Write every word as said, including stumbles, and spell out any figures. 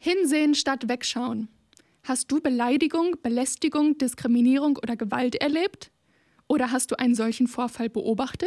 Hinsehen statt wegschauen. Hast du Beleidigung, Belästigung, Diskriminierung oder Gewalt erlebt? Oder hast du einen solchen Vorfall beobachtet?